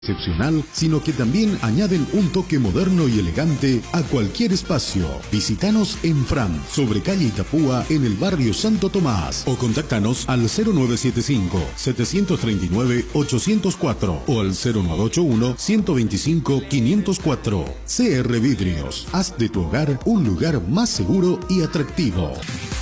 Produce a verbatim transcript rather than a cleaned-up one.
excepcional, sino que también añaden un toque moderno y elegante a cualquier espacio. Visítanos en Fram, sobre calle Itapúa, en el barrio Santo Tomás, o contáctanos al cero nueve siete cinco, siete tres nueve, ocho cero cuatro o al cero nueve ocho uno, uno dos cinco, cinco cero cuatro. C R Vidrios, haz de tu hogar un lugar más seguro y atractivo.